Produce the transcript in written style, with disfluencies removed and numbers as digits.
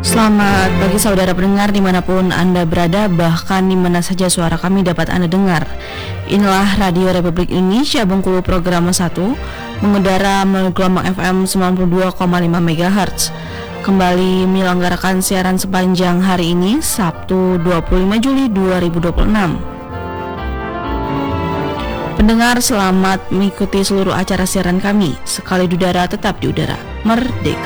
Selamat pagi saudara pendengar dimanapun Anda berada, bahkan dimana saja suara kami dapat Anda dengar. Inilah Radio Republik Indonesia Bengkulu program 1 mengudara melalui gelombang FM 92,5 MHz. Kembali menyelenggarakan siaran sepanjang hari ini, Sabtu 25 Juli 2026. Pendengar, selamat mengikuti seluruh acara siaran kami. Sekali di udara, tetap di udara. Merdeka.